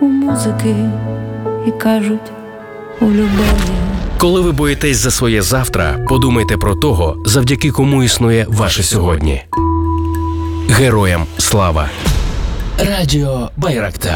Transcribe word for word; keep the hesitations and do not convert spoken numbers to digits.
у музики і кажуть у любові. Коли ви боїтесь за своє завтра, подумайте про того, завдяки кому існує ваше сьогодні. Героям слава! Радіо Байрактар.